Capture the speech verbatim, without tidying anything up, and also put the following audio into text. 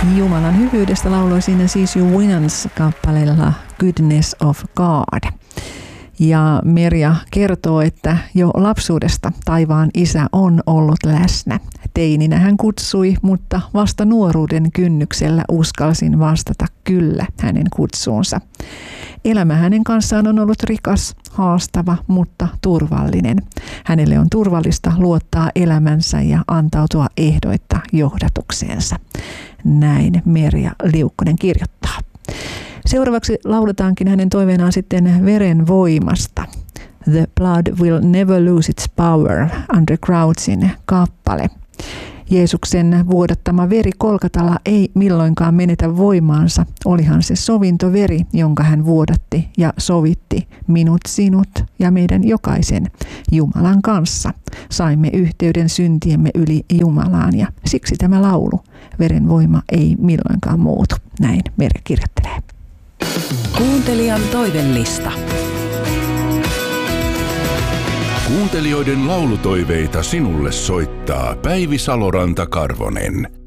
Jumalan hyvyydestä lauloi siinä siis Jo Winans kappaleella Goodness of God. Ja Merja kertoo, että jo lapsuudesta taivaan isä on ollut läsnä. Teininä hän kutsui, mutta vasta nuoruuden kynnyksellä uskalsin vastata kyllä hänen kutsuunsa. Elämä hänen kanssaan on ollut rikas, haastava, mutta turvallinen. Hänelle on turvallista luottaa elämänsä ja antautua ehdoitta johdatukseensa. Näin Merja Liukkonen kirjoittaa. Seuraavaksi lauletaankin hänen toiveenaan sitten veren voimasta. The blood will never lose its power, Andre Crouchin kappale. Jeesuksen vuodattama veri Kolkatalla ei milloinkaan menetä voimaansa. Olihan se sovintoveri, jonka hän vuodatti ja sovitti minut, sinut ja meidän jokaisen Jumalan kanssa. Saimme yhteyden syntiemme yli Jumalaan ja siksi tämä laulu. Veren voima ei milloinkaan muutu. Näin Merja kirjoittelee. Kuuntelijan toivellista. Kuuntelijoiden laulutoiveita sinulle soittaa Päivi Saloranta-Karvonen.